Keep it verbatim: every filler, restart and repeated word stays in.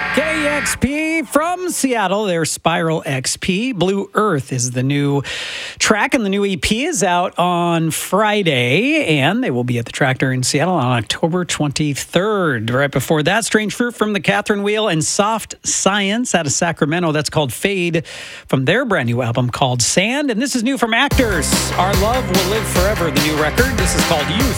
K X P from Seattle, their Spiral X P. Blue Earth is the new track, and the new E P is out on Friday, and they will be at the Tractor in Seattle on October twenty-third. Right before that, Strange Fruit from the Catherine Wheel and Soft Science out of Sacramento. That's called Fade from their brand new album called Sand. And this is new from Actors. Our Love Will Live Forever, the new record. This is called Youth.